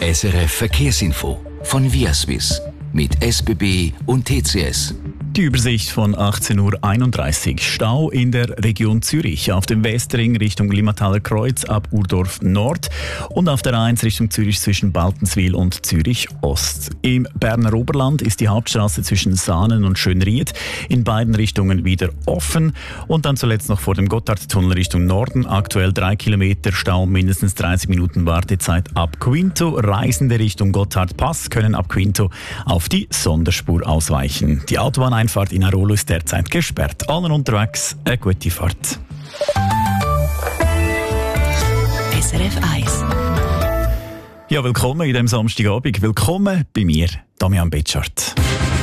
SRF Verkehrsinfo von Viaswiss mit SBB und TCS. Die Übersicht von 18.31 Uhr. Stau in der Region Zürich. Auf dem Westring Richtung Limmataler Kreuz ab Urdorf Nord und auf der A1 Richtung Zürich zwischen Baltenswil und Zürich Ost. Im Berner Oberland ist die Hauptstraße zwischen Saanen und Schönried in beiden Richtungen wieder offen. Und dann zuletzt noch vor dem Gotthardtunnel Richtung Norden. Aktuell 3 Kilometer Stau, mindestens 30 Minuten Wartezeit ab Quinto. Reisende Richtung Gotthardpass können ab Quinto auf die Sonderspur ausweichen. Die Autobahneinfahrt in Aarolo ist derzeit gesperrt. Allen unterwegs eine gute Fahrt. SRF 1. Ja, willkommen in diesem Samstagabend. Willkommen bei mir, Damian Betschart.